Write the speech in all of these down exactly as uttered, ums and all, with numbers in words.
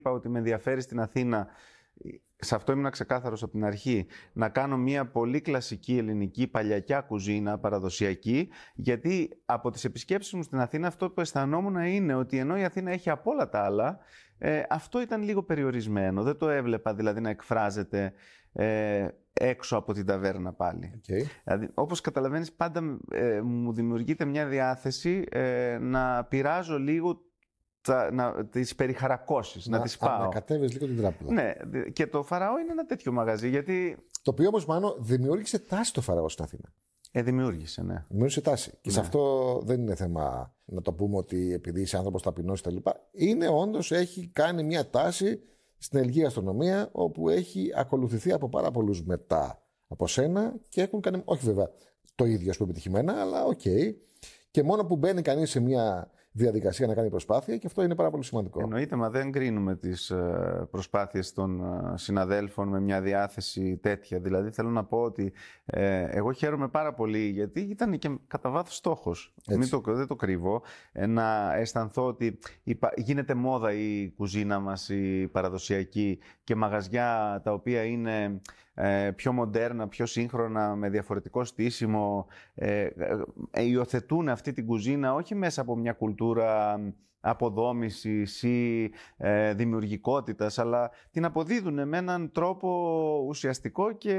Είπα ότι με ενδιαφέρει στην Αθήνα, σε αυτό ήμουν ξεκάθαρος από την αρχή, να κάνω μια πολύ κλασική ελληνική παλιακιά κουζίνα παραδοσιακή, γιατί από τις επισκέψεις μου στην Αθήνα αυτό που αισθανόμουν είναι ότι ενώ η Αθήνα έχει από όλα τα άλλα, ε, αυτό ήταν λίγο περιορισμένο. Δεν το έβλεπα δηλαδή να εκφράζεται ε, έξω από την ταβέρνα πάλι. Okay. Δηλαδή, όπως καταλαβαίνεις, πάντα ε, μου δημιουργείται μια διάθεση ε, να πειράζω λίγο Τα, να, τις περιχαρακώσεις, να, να τις πάω. Να κατέβεις λίγο την τράπουλα. Ναι, και το Φαραώ είναι ένα τέτοιο μαγαζί, γιατί... Το οποίο όμως, Μάνο, δημιούργησε τάση το Φαραώ στην Αθήνα. Ε, δημιούργησε, ναι. Δημιούργησε τάση. Ναι. Και σε αυτό δεν είναι θέμα να το πούμε ότι επειδή είσαι άνθρωπος ταπεινός κτλ. Είναι όντως, έχει κάνει μια τάση στην ελληνική γαστρονομία, όπου έχει ακολουθηθεί από πάρα πολλούς μετά από σένα και έχουν κάνει, όχι βέβαια το ίδιο ας πούμε επιτυχημένα, αλλά οκ. Okay. Και μόνο που μπαίνει κανείς σε μια διαδικασία να κάνει προσπάθεια, και αυτό είναι πάρα πολύ σημαντικό. Εννοείται, μα δεν κρίνουμε τις προσπάθειες των συναδέλφων με μια διάθεση τέτοια. Δηλαδή θέλω να πω ότι ε, εγώ χαίρομαι πάρα πολύ, γιατί ήταν και κατά βάθος στόχος. Μην το, δεν το κρύβω. Ε, να αισθανθώ ότι γίνεται μόδα η κουζίνα μας, η παραδοσιακή, και μαγαζιά τα οποία είναι ε, πιο μοντέρνα, πιο σύγχρονα, με διαφορετικό στήσιμο, ε, ε, υιοθετούν αυτή την κουζίνα όχι μέσα από μια κουλτούρα αποδόμησης ή ε, δημιουργικότητας, αλλά την αποδίδουν με έναν τρόπο ουσιαστικό και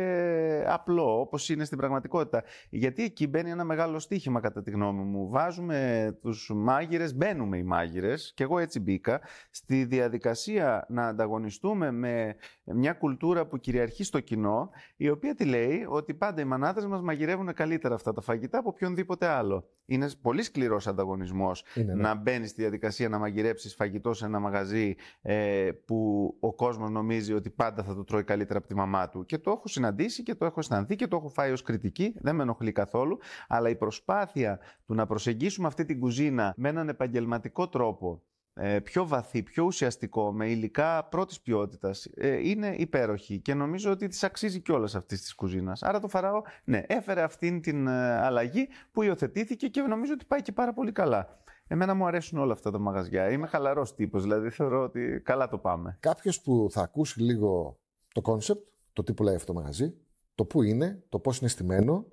απλό, όπως είναι στην πραγματικότητα. Γιατί εκεί μπαίνει ένα μεγάλο στοίχημα, κατά τη γνώμη μου. Βάζουμε τους μάγειρες, μπαίνουμε οι μάγειρες, και εγώ έτσι μπήκα, στη διαδικασία να ανταγωνιστούμε με μια κουλτούρα που κυριαρχεί στο κοινό, η οποία τι λέει, ότι πάντα οι μανάδες μας μαγειρεύουν καλύτερα αυτά τα φαγητά από οποιονδήποτε άλλο. Είναι πολύ σκληρός ανταγωνισμός είναι, ναι. να μπαίνει στη διαδικασία να μαγειρέψεις φαγητό σε ένα μαγαζί ε, που ο κόσμος νομίζει ότι πάντα θα το τρώει καλύτερα από τη μαμά του. Και το έχω συναντήσει και το έχω αισθανθεί και το έχω φάει ως κριτική, δεν με ενοχλεί καθόλου, αλλά η προσπάθεια του να προσεγγίσουμε αυτή την κουζίνα με έναν επαγγελματικό τρόπο, ε, πιο βαθύ, πιο ουσιαστικό, με υλικά πρώτης ποιότητας, ε, είναι υπέροχη, και νομίζω ότι της αξίζει κιόλας αυτής της κουζίνας. Άρα το Φαραώ, ναι, έφερε αυτήν την ε, αλλαγή που υιοθετήθηκε και νομίζω ότι πάει και πάρα πολύ καλά. Εμένα μου αρέσουν όλα αυτά τα μαγαζιά. Είμαι χαλαρός τύπος, δηλαδή θεωρώ ότι καλά το πάμε. Κάποιος που θα ακούσει λίγο το κόνσεπτ, το τι πουλάει αυτό το μαγαζί, το που είναι, το πώς είναι στημένο,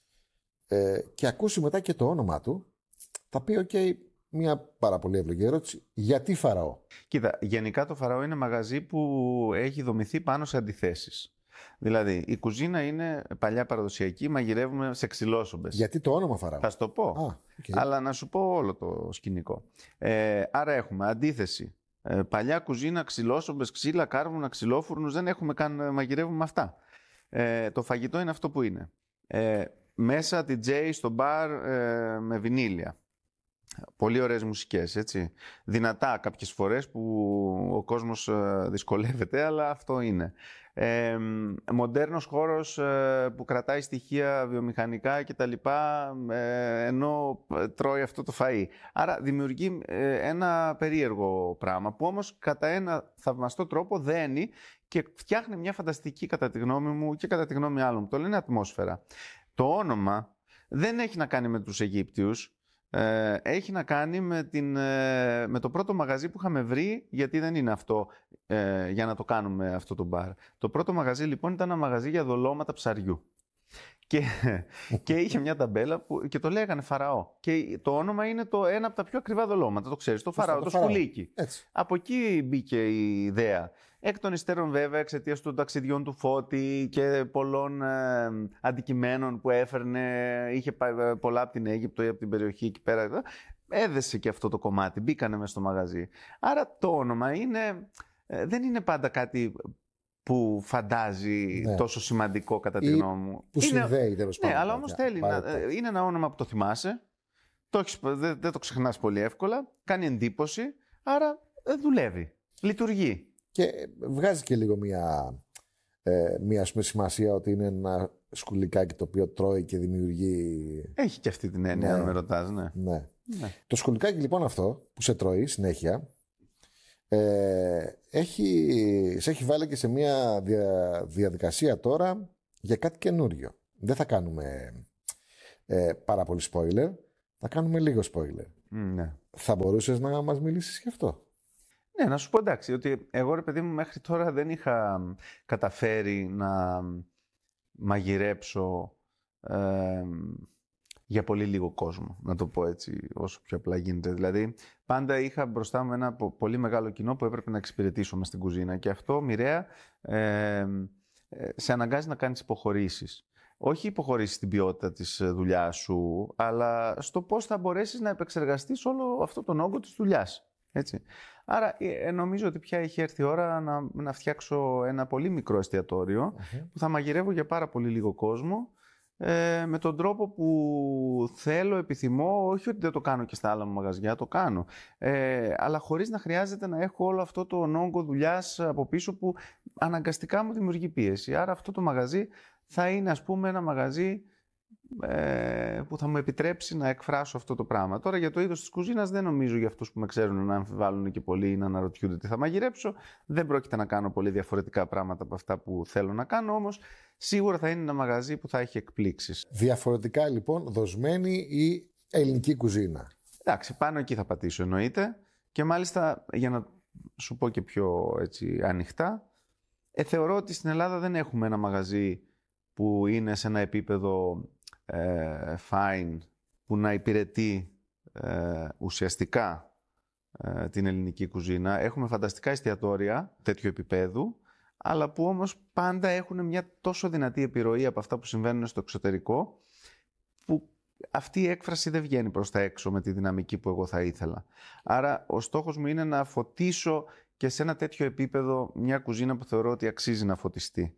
ε, και ακούσει μετά και το όνομά του, θα πει: OK, μια πάρα πολύ εύλογη ερώτηση. Γιατί Φαραώ? Κοίτα, γενικά το Φαραώ είναι μαγαζί που έχει δομηθεί πάνω σε αντιθέσεις. Δηλαδή, η κουζίνα είναι παλιά παραδοσιακή, μαγειρεύουμε σε ξυλόσομπες. Γιατί το όνομα Φαραώ? Θα σου το πω. Α, okay. Αλλά να σου πω όλο το σκηνικό. Ε, άρα έχουμε αντίθεση. Ε, παλιά κουζίνα, ξυλόσομπες, ξύλα, κάρβουνα, ξυλόφουρνους, δεν έχουμε καν, μαγειρεύουμε αυτά. Ε, το φαγητό είναι αυτό που είναι. Ε, μέσα ντι τζέι στο μπαρ ε, με βινίλια. Πολύ ωραίες μουσικές, έτσι. Δυνατά κάποιες φορές που ο κόσμος ε, δυσκολεύεται, αλλά αυτό είναι. Ε, μοντέρνος χώρος ε, που κρατάει στοιχεία βιομηχανικά και τα λοιπά, ε, ενώ τρώει αυτό το φαΐ. Άρα δημιουργεί ε, ένα περίεργο πράγμα, που όμως κατά ένα θαυμαστό τρόπο δένει και φτιάχνει μια φανταστική, κατά τη γνώμη μου και κατά τη γνώμη άλλων, το λένε ατμόσφαιρα. Το όνομα δεν έχει να κάνει με τους Αιγύπτιους. Ε, έχει να κάνει με, την, ε, με το πρώτο μαγαζί που είχαμε βρει, γιατί δεν είναι αυτό ε, για να το κάνουμε αυτό το μπαρ. Το πρώτο μαγαζί λοιπόν ήταν ένα μαγαζί για δολώματα ψαριού. Και, και είχε μια ταμπέλα που, και το λέγανε Φαραώ. Και το όνομα είναι το ένα από τα πιο ακριβά δολώματα, το ξέρεις, το Φαραώ, το, το σκουλίκι. Έτσι. Από εκεί μπήκε η ιδέα. Εκ των υστέρων βέβαια, εξαιτίας των ταξιδιών του Φώτη και πολλών ε, αντικειμένων που έφερνε, είχε πολλά από την Αίγυπτο ή από την περιοχή εκεί πέρα, έδεσε και αυτό το κομμάτι, μπήκανε μέσα στο μαγαζί. Άρα το όνομα είναι, ε, δεν είναι πάντα κάτι που φαντάζει ναι. τόσο σημαντικό, κατά τη γνώμη μου. Που είναι, συνδέει τέλος πάντων. Ναι, αλλά όμως θέλει να, είναι ένα όνομα που το θυμάσαι, το έχεις, δεν, δεν το ξεχνάς πολύ εύκολα, κάνει εντύπωση, άρα ε, δουλεύει, λειτουργεί. Και βγάζει και λίγο μια, ε, μια πούμε, σημασία ότι είναι ένα σκουλικάκι το οποίο τρώει και δημιουργεί. Έχει και αυτή την έννοια, ναι. αν με ρωτάς, ναι. ναι. ναι. Το σκουλικάκι λοιπόν αυτό που σε τρώει συνέχεια, ε, έχει, σε έχει βάλει και σε μια δια, διαδικασία τώρα για κάτι καινούριο. Δεν θα κάνουμε ε, πάρα πολύ spoiler, θα κάνουμε λίγο spoiler. Mm, ναι. Θα μπορούσες να μας μιλήσεις γι' αυτό? Ναι, να σου πω εντάξει, ότι εγώ ρε παιδί μου μέχρι τώρα δεν είχα καταφέρει να μαγειρέψω ε, για πολύ λίγο κόσμο, να το πω έτσι όσο πιο απλά γίνεται. Δηλαδή, πάντα είχα μπροστά μου ένα πολύ μεγάλο κοινό που έπρεπε να εξυπηρετήσω μες στην κουζίνα και αυτό μοιραία ε, σε αναγκάζει να κάνεις υποχωρήσεις. Όχι υποχωρήσεις στην ποιότητα της δουλειάς σου, αλλά στο πώς θα μπορέσεις να επεξεργαστείς όλο αυτό τον όγκο της δουλειάς. Έτσι. Άρα ε, νομίζω ότι πια έχει έρθει η ώρα να, να φτιάξω ένα πολύ μικρό εστιατόριο mm-hmm. που θα μαγειρεύω για πάρα πολύ λίγο κόσμο ε, με τον τρόπο που θέλω, επιθυμώ, όχι ότι δεν το κάνω και στα άλλα μου μαγαζιά, το κάνω, ε, αλλά χωρίς να χρειάζεται να έχω όλο αυτό το όγκο δουλειάς από πίσω που αναγκαστικά μου δημιουργεί πίεση. Άρα αυτό το μαγαζί θα είναι ας πούμε ένα μαγαζί ε, που θα μου επιτρέψει να εκφράσω αυτό το πράγμα. Τώρα για το είδος της κουζίνας δεν νομίζω για αυτούς που με ξέρουν να αμφιβάλλουν και πολύ ή να αναρωτιούνται τι θα μαγειρέψω. Δεν πρόκειται να κάνω πολύ διαφορετικά πράγματα από αυτά που θέλω να κάνω, όμως σίγουρα θα είναι ένα μαγαζί που θα έχει εκπλήξεις. Διαφορετικά λοιπόν δοσμένη η ελληνική κουζίνα. Εντάξει, πάνω εκεί θα πατήσω εννοείται και μάλιστα για να σου πω και πιο έτσι, ανοιχτά, ε, θεωρώ ότι στην Ελλάδα δεν έχουμε ένα μαγαζί που είναι σε ένα επίπεδο ε, fine, που να υπηρετεί ε, ουσιαστικά ε, την ελληνική κουζίνα. Έχουμε φανταστικά εστιατόρια τέτοιου επίπεδου, αλλά που όμως πάντα έχουν μια τόσο δυνατή επιρροή από αυτά που συμβαίνουν στο εξωτερικό, που αυτή η έκφραση δεν βγαίνει προς τα έξω με τη δυναμική που εγώ θα ήθελα. Άρα ο στόχος μου είναι να φωτίσω και σε ένα τέτοιο επίπεδο μια κουζίνα που θεωρώ ότι αξίζει να φωτιστεί.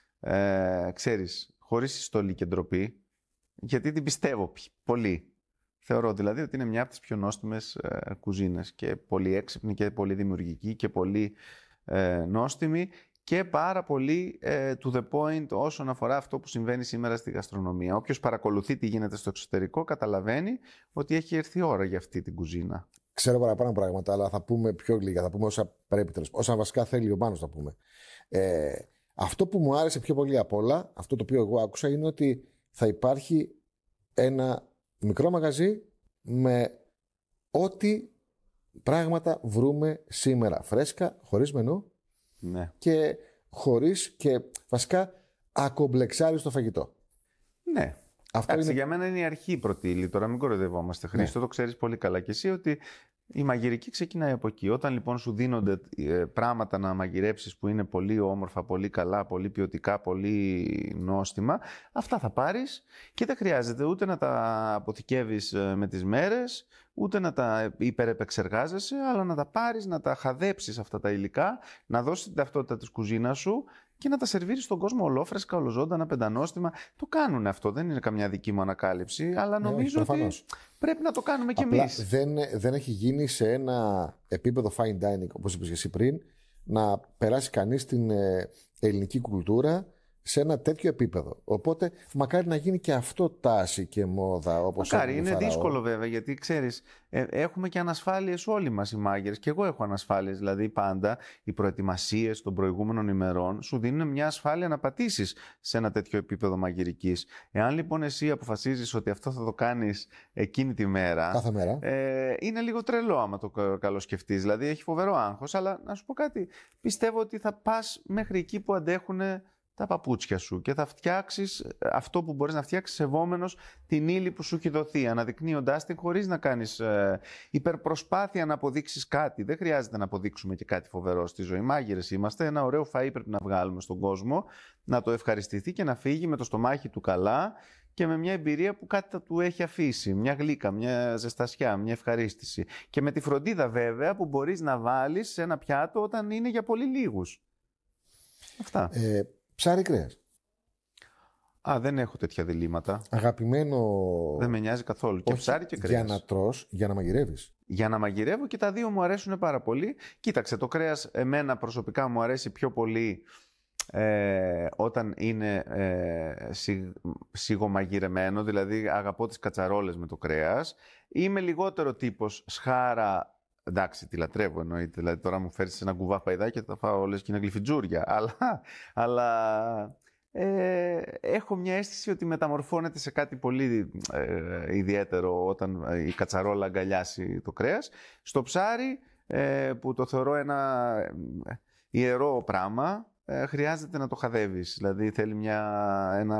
Ε, ξέρεις, χωρίς συστολή και ντροπή, γιατί την πιστεύω πολύ. Θεωρώ δηλαδή ότι είναι μια από τις πιο νόστιμες ε, κουζίνες και πολύ έξυπνη και πολύ δημιουργική και πολύ ε, νόστιμη και πάρα πολύ ε, to the point όσον αφορά αυτό που συμβαίνει σήμερα στη γαστρονομία. Όποιος παρακολουθεί τι γίνεται στο εξωτερικό καταλαβαίνει ότι έχει έρθει η ώρα για αυτή την κουζίνα. Ξέρω παραπάνω πράγματα, αλλά θα πούμε πιο λίγα, θα πούμε όσα πρέπει, όσα βασικά θέλει ο Μάνος θα πούμε. Ε, Αυτό που μου άρεσε πιο πολύ απ' όλα, αυτό το οποίο εγώ άκουσα, είναι ότι θα υπάρχει ένα μικρό μαγαζί με ό,τι πράγματα βρούμε σήμερα. Φρέσκα, χωρίς μενού ναι. και χωρίς και βασικά ακομπλεξάριστο φαγητό. Ναι. Αυτό Άξι, είναι... Για μένα είναι η αρχή πρώτη ύλη. Τώρα μην κοροϊδευόμαστε, Χρήστο, ναι. Το ξέρεις πολύ καλά και εσύ ότι η μαγειρική ξεκινάει από εκεί. Όταν λοιπόν σου δίνονται ε, πράγματα να μαγειρέψεις που είναι πολύ όμορφα, πολύ καλά, πολύ ποιοτικά, πολύ νόστιμα, αυτά θα πάρεις και δεν χρειάζεται ούτε να τα αποθηκεύεις ε, με τις μέρες, ούτε να τα υπερεπεξεργάζεσαι, αλλά να τα πάρεις, να τα χαδέψεις αυτά τα υλικά, να δώσεις την ταυτότητα της κουζίνας σου και να τα σερβίρεις στον κόσμο ολόφρεσκα, ολοζώντανα, πεντανόστιμα. Το κάνουν αυτό, δεν είναι καμιά δική μου ανακάλυψη, αλλά νομίζω ναι, ότι πρέπει να το κάνουμε κι εμείς. Δεν, δεν έχει γίνει σε ένα επίπεδο fine dining, όπως είπες και εσύ πριν, να περάσει κανείς την ε, ελληνική κουλτούρα σε ένα τέτοιο επίπεδο. Οπότε μακάρι να γίνει και αυτό τάση και μόδα. Όπως μακάρι, είναι φαραώ. Δύσκολο βέβαια, γιατί ξέρεις, ε, έχουμε και ανασφάλειες όλοι μας οι μάγειρες και εγώ έχω ανασφάλειες. Δηλαδή πάντα οι προετοιμασίες των προηγούμενων ημερών σου δίνουν μια ασφάλεια να πατήσεις σε ένα τέτοιο επίπεδο μαγειρικής. Εάν λοιπόν εσύ αποφασίζεις ότι αυτό θα το κάνεις εκείνη τη μέρα, κάθε μέρα. Ε, είναι λίγο τρελό άμα το καλοσκεφτείς. Δηλαδή έχει φοβερό άγχος, αλλά να σου πω κάτι, πιστεύω ότι θα πας μέχρι εκεί που αντέχουν τα παπούτσια σου και θα φτιάξεις αυτό που μπορείς να φτιάξεις σεβόμενος την ύλη που σου έχει δοθεί, αναδεικνύοντάς την χωρίς να κάνεις ε, υπερπροσπάθεια να αποδείξεις κάτι. Δεν χρειάζεται να αποδείξουμε και κάτι φοβερό στη ζωή. Μάγειρες είμαστε, ένα ωραίο φαΐ πρέπει να βγάλουμε στον κόσμο, να το ευχαριστηθεί και να φύγει με το στομάχι του καλά και με μια εμπειρία που κάτι θα του έχει αφήσει, μια γλύκα, μια ζεστασιά, μια ευχαρίστηση. Και με τη φροντίδα βέβαια που μπορείς να βάλεις σε ένα πιάτο όταν είναι για πολύ λίγους. Αυτά. Ε... Ψάρι κρέας. Α, δεν έχω τέτοια διλήμματα. Αγαπημένο. Δεν με νοιάζει καθόλου. Και ψάρι και κρέας. Για να τρως, για να μαγειρεύεις. Για να μαγειρεύω και τα δύο μου αρέσουν πάρα πολύ. Κοίταξε, το κρέας εμένα προσωπικά μου αρέσει πιο πολύ ε, όταν είναι ε, σι, σιγομαγειρεμένο. Δηλαδή αγαπώ τις κατσαρόλες με το κρέας. Είμαι λιγότερο τύπος σχάρα. Εντάξει, τη λατρεύω εννοείται. Δηλαδή, τώρα μου φέρεις ένα κουβά παϊδάκια και τα φάω όλες και είναι γλυφιτζούρια. Αλλά, αλλά ε, έχω μια αίσθηση ότι μεταμορφώνεται σε κάτι πολύ ε, ιδιαίτερο όταν η κατσαρόλα αγκαλιάσει το κρέας. Στο ψάρι ε, που το θεωρώ ένα ιερό πράγμα, ε, χρειάζεται να το χαδεύεις. Δηλαδή θέλει μια, ένα